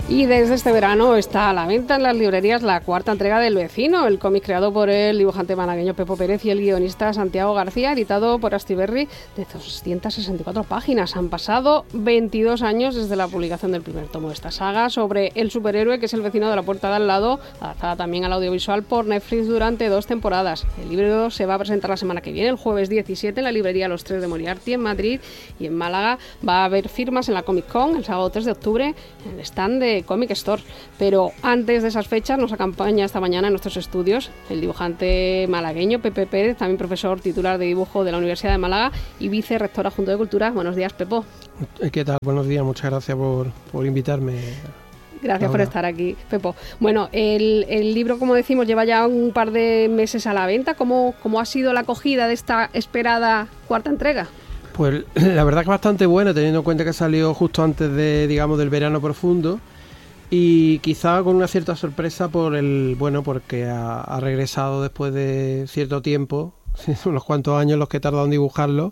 Y desde este verano está a la venta en las librerías la cuarta entrega del Vecino, el cómic creado por el dibujante malagueño Pepo Pérez y el guionista Santiago García, editado por Astiberri, de 264 páginas. Han pasado 22 años desde la publicación del primer tomo de esta saga sobre el superhéroe que es el vecino de la puerta de al lado, adaptada también al audiovisual por Netflix durante 2 temporadas. El libro se va a presentar la semana que viene, el jueves 17, en la librería Los Tres de Moriarty en Madrid, y en Málaga va a haber firmas en la Comic Con el sábado 3 de octubre en el stand de Comic Store. Pero antes de esas fechas nos acompaña esta mañana en nuestros estudios el dibujante malagueño Pepe Pérez, también profesor titular de dibujo de la Universidad de Málaga y vicerrector adjunto de Cultura. Buenos días, Pepo. ¿Qué tal? Buenos días, muchas gracias por invitarme. Gracias por estar aquí, Pepo. Bueno, el libro, como decimos, lleva ya un par de meses a la venta. ¿Cómo ha sido la acogida de esta esperada cuarta entrega? Pues la verdad que bastante buena, teniendo en cuenta que salió justo antes del verano profundo, y quizá con una cierta sorpresa porque ha regresado después de cierto tiempo, unos cuantos años los que tardan en dibujarlo,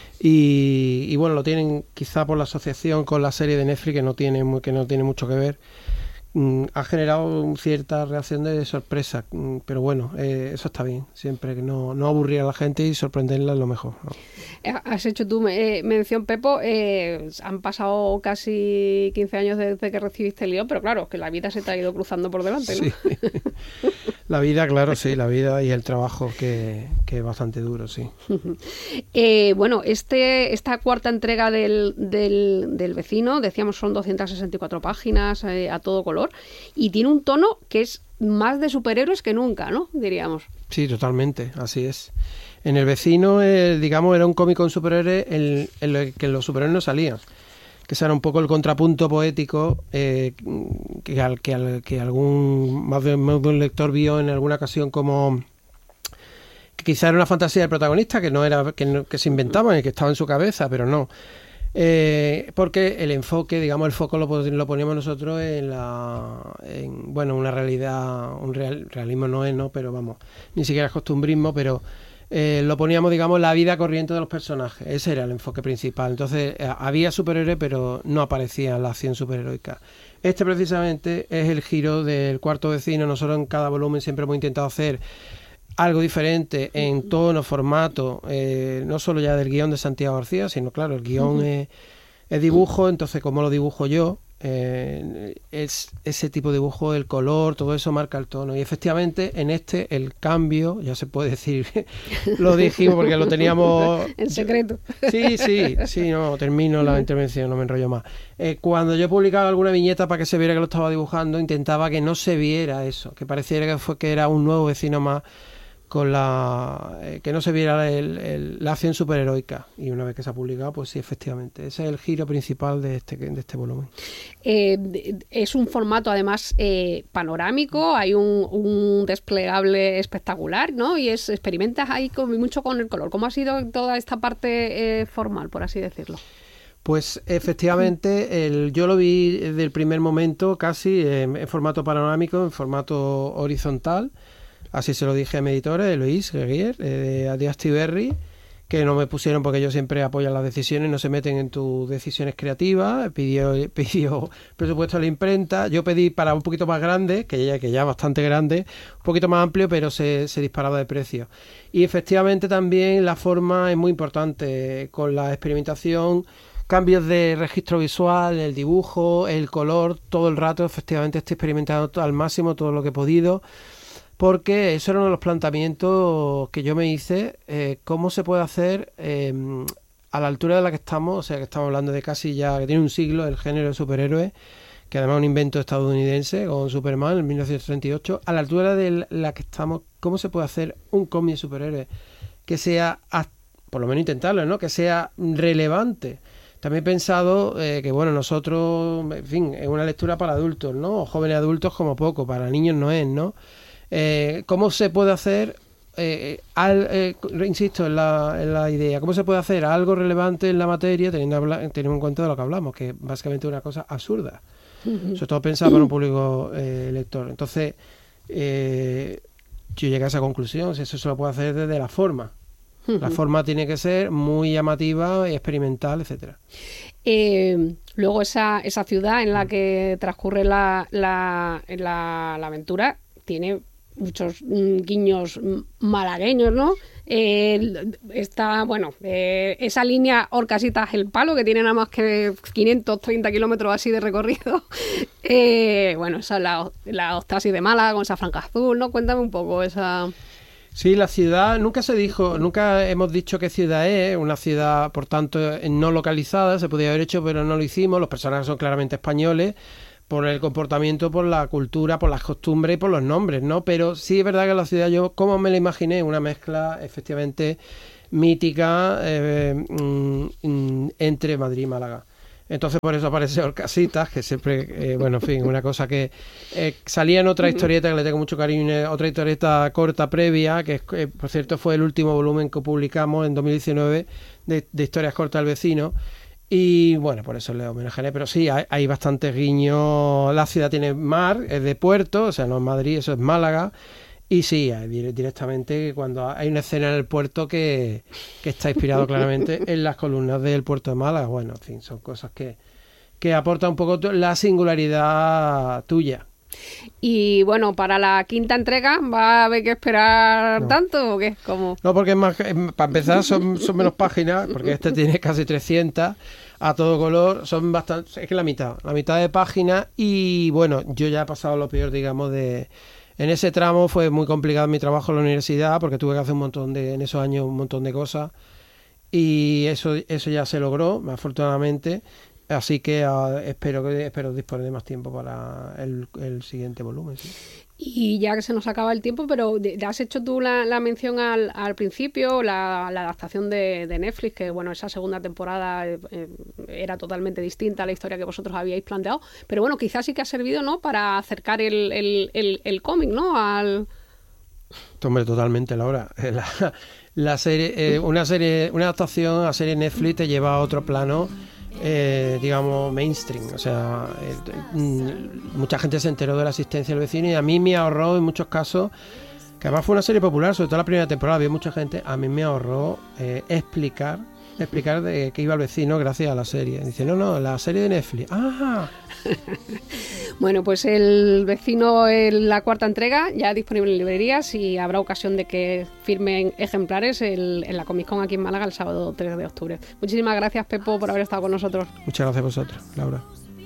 y bueno, lo tienen quizá por la asociación con la serie de Netflix que no tiene mucho que ver. Ha generado cierta reacción de sorpresa, pero bueno, eso está bien, siempre que no aburrir a la gente y sorprenderla es lo mejor, ¿no? Has hecho tú mención, Pepo, han pasado casi 15 años desde que recibiste el guión, pero claro, que la vida se te ha ido cruzando por delante, ¿no? Sí. La vida, claro, sí, la vida y el trabajo que es bastante duro, sí. Bueno, esta cuarta entrega del Vecino, decíamos, son 264 páginas a todo color, y tiene un tono que es más de superhéroes que nunca, ¿no? Diríamos. Sí, totalmente, así es. En El Vecino, digamos, era un cómic con superhéroes en el que los superhéroes no salían. Que ese era un poco el contrapunto poético que algún más de un lector vio en alguna ocasión como que quizá era una fantasía del protagonista que se inventaban y que estaba en su cabeza, pero no. Porque el enfoque, digamos, el foco lo poníamos nosotros en una realidad, realismo no es, ¿no? Pero vamos, ni siquiera es costumbrismo, pero lo poníamos, digamos, en la vida corriente de los personajes. Ese era el enfoque principal. Entonces había superhéroes, pero no aparecía la acción superheroica. Este precisamente es el giro del cuarto Vecino. Nosotros en cada volumen siempre hemos intentado hacer algo diferente en tono, formato, no solo ya del guión de Santiago García, sino claro, el guión es dibujo, entonces como lo dibujo yo, es ese tipo de dibujo, el color, todo eso marca el tono. Y efectivamente en el cambio, ya se puede decir, lo dijimos porque lo teníamos en secreto. Sí, no, termino la intervención, no me enrollo más. Cuando yo publicaba alguna viñeta para que se viera que lo estaba dibujando, intentaba que no se viera eso, que pareciera que era un nuevo vecino más, con que no se viera la acción superheroica. Y una vez que se ha publicado, pues sí, efectivamente, ese es el giro principal de este volumen. Es un formato además panorámico, hay un desplegable espectacular, ¿no? Y experimentas ahí mucho con el color. ¿Cómo ha sido toda esta parte formal, por así decirlo? Pues efectivamente, yo lo vi desde el primer momento casi en formato panorámico, en formato horizontal. Así se lo dije a mi editora, Eloís Guerrier, de Astiberri, que no me pusieron porque ellos siempre apoyan las decisiones, no se meten en tus decisiones creativas. Pidió presupuesto a la imprenta. Yo pedí para un poquito más grande, que ya bastante grande, un poquito más amplio, pero se disparaba de precio. Y efectivamente también la forma es muy importante, con la experimentación, cambios de registro visual, el dibujo, el color, todo el rato efectivamente estoy experimentando al máximo todo lo que he podido. Porque eso era uno de los planteamientos que yo me hice, cómo se puede hacer a la altura de la que estamos, o sea que estamos hablando de casi ya, que tiene un siglo, el género de superhéroes, que además es un invento estadounidense con Superman en 1938, a la altura de la que estamos, cómo se puede hacer un cómic de superhéroes que sea, por lo menos intentarlo, ¿no? Que sea relevante. También he pensado que, bueno, nosotros, en fin, es una lectura para adultos, ¿no? O jóvenes adultos como poco, para niños no es, ¿no? ¿Cómo se puede hacer, insisto en la idea, cómo se puede hacer algo relevante en la materia teniendo en cuenta de lo que hablamos, que básicamente es una cosa absurda, sobre todo pensado para un público lector? Entonces, yo llegué a esa conclusión, si eso se lo puede hacer desde la forma. La forma tiene que ser muy llamativa y experimental, etcétera. Luego esa ciudad en la que transcurre la aventura tiene muchos guiños malagueños, ¿no? Esa línea Orcasitas-El Palo, que tiene nada más que 530 kilómetros así de recorrido. Esa es la Ostasis de Málaga con esa franja azul, ¿no? Cuéntame un poco esa... Sí, la ciudad nunca hemos dicho qué ciudad es, una ciudad, por tanto, no localizada, se podía haber hecho, pero no lo hicimos. Los personajes son claramente españoles, por el comportamiento, por la cultura, por las costumbres y por los nombres, ¿no? Pero sí es verdad que la ciudad, yo como me la imaginé, una mezcla efectivamente mítica entre Madrid y Málaga. Entonces por eso aparece Orcasitas, que siempre, una cosa que salía en otra historieta que le tengo mucho cariño, otra historieta corta previa, que por cierto fue el último volumen que publicamos en 2019 de historias cortas del vecino. Y bueno, por eso le homenajearé, pero sí, hay bastantes guiños. La ciudad tiene mar, es de puerto, o sea, no es Madrid, eso es Málaga. Y sí, directamente cuando hay una escena en el puerto que está inspirado claramente en las columnas del puerto de Málaga. Bueno, en fin, son cosas que aportan un poco la singularidad tuya. Y bueno, para la quinta entrega ¿va a haber que esperar tanto o qué? ¿Cómo? No, porque para empezar son menos páginas, porque este tiene casi 300 a todo color, son bastante, es que la mitad de páginas. Y bueno, yo ya he pasado lo peor, digamos, en ese tramo fue muy complicado mi trabajo en la universidad, porque tuve que hacer en esos años un montón de cosas, y eso ya se logró, afortunadamente. Así que espero disponer de más tiempo para el siguiente volumen. ¿Sí? Y ya que se nos acaba el tiempo, pero has hecho tú la mención al principio, la adaptación de Netflix, que bueno, esa segunda temporada era totalmente distinta a la historia que vosotros habíais planteado, pero bueno, quizás sí que ha servido, ¿no?, para acercar el cómic, ¿no?, al... Hombre, totalmente, Laura. La serie, una adaptación a serie Netflix te lleva a otro plano, digamos, mainstream. O sea, mucha gente se enteró de la existencia del vecino y a mí me ahorró en muchos casos, que además fue una serie popular, sobre todo la primera temporada, había mucha gente, a mí me ahorró explicar de qué iba el vecino gracias a la serie. Dice, no, la serie de Netflix. ¡Ah! Bueno, pues el vecino, la cuarta entrega, ya disponible en librerías y habrá ocasión de que firmen ejemplares en la Comic Con aquí en Málaga el sábado 3 de octubre. Muchísimas gracias, Pepo, por haber estado con nosotros. Muchas gracias a vosotros, Laura.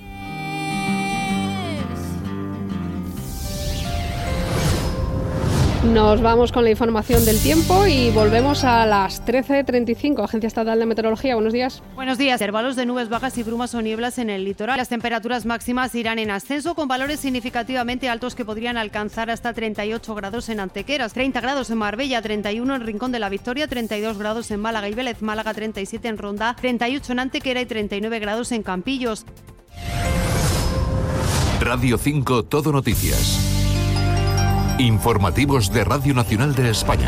Nos vamos con la información del tiempo y volvemos a las 13:35. Agencia Estatal de Meteorología, buenos días. Buenos días. Intervalos de nubes bajas y brumas o nieblas en el litoral. Las temperaturas máximas irán en ascenso con valores significativamente altos que podrían alcanzar hasta 38 grados en Antequeras, 30 grados en Marbella, 31 en Rincón de la Victoria, 32 grados en Málaga y Vélez, Málaga 37 en Ronda, 38 en Antequera y 39 grados en Campillos. Radio 5 Todo Noticias. Informativos de Radio Nacional de España.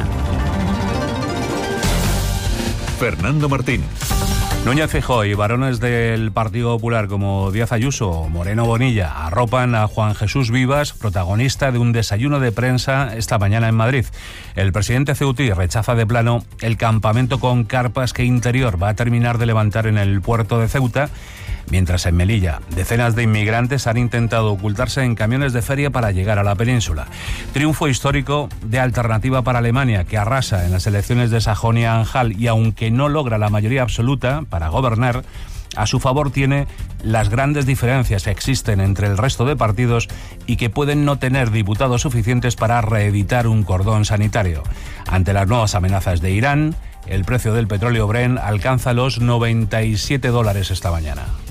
Fernando Martín. Núñez Feijóo y varones del Partido Popular como Díaz Ayuso o Moreno Bonilla arropan a Juan Jesús Vivas, protagonista de un desayuno de prensa esta mañana en Madrid. El presidente ceutí rechaza de plano el campamento con carpas que Interior va a terminar de levantar en el puerto de Ceuta, mientras en Melilla decenas de inmigrantes han intentado ocultarse en camiones de feria para llegar a la península. Triunfo histórico de Alternativa para Alemania, que arrasa en las elecciones de Sajonia-Anhalt y aunque no logra la mayoría absoluta para gobernar, a su favor tiene las grandes diferencias que existen entre el resto de partidos y que pueden no tener diputados suficientes para reeditar un cordón sanitario. Ante las nuevas amenazas de Irán, el precio del petróleo Brent alcanza los $97 esta mañana.